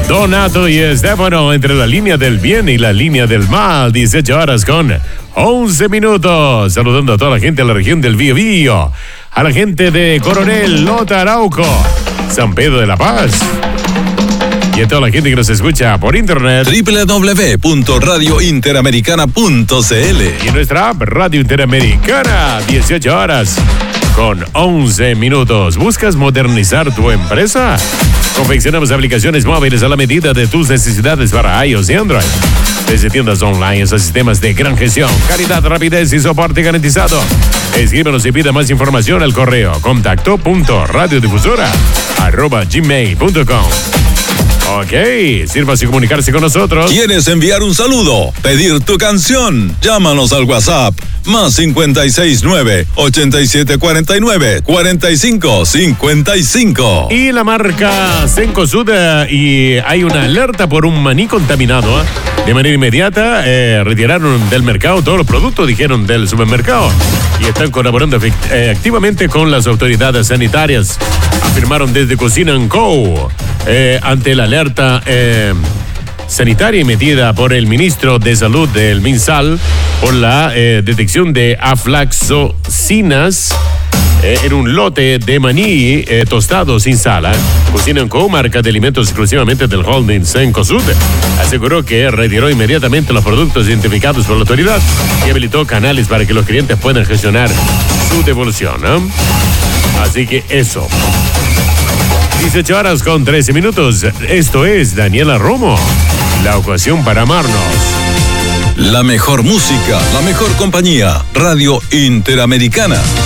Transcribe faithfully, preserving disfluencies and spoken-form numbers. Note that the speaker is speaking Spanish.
Donato y Estefano entre la línea del bien y la línea del mal. dieciocho horas con once minutos. Saludando a toda la gente de la región del Biobío, a la gente de Coronel, Lota, Arauco, San Pedro de la Paz y a toda la gente que nos escucha por internet. doble u doble u doble u punto radio interamericana punto c l Y nuestra app Radio Interamericana. dieciocho horas con once minutos. ¿Buscas modernizar tu empresa? Confeccionamos aplicaciones móviles a la medida de tus necesidades para iOS y Android. Desde tiendas online hasta sistemas de gran gestión, calidad, rapidez y soporte garantizado. Escríbenos y pida más información al correo contacto punto radiodifusora arroba gmail punto com. Ok, sírvase comunicarse con nosotros. ¿Quieres enviar un saludo? ¿Pedir tu canción? Llámanos al WhatsApp más cincuenta y seis nueve, ochenta y siete cuarenta y nueve, cuarenta y cinco cincuenta y cinco. Y la marca Cencosud, y hay una alerta por un maní contaminado. ¿eh? De manera inmediata eh, retiraron del mercado todos los productos, dijeron, del supermercado, y están colaborando efect- eh, activamente con las autoridades sanitarias, afirmaron desde Cocina and Co. Eh, ante la alerta eh, sanitaria emitida por el ministro de Salud del MinSal por la eh, detección de aflatoxinas eh, en un lote de maní eh, tostado sin sal. ¿eh? Cocina and Co, marca de alimentos exclusivamente del holding Cencosud, aseguró que retiró inmediatamente los productos identificados por la autoridad y habilitó canales para que los clientes puedan gestionar su devolución. ¿eh? Así que eso. dieciocho horas con trece minutos. Esto es Daniela Romo, la ocasión para amarnos. La mejor música, la mejor compañía, Radio Interamericana.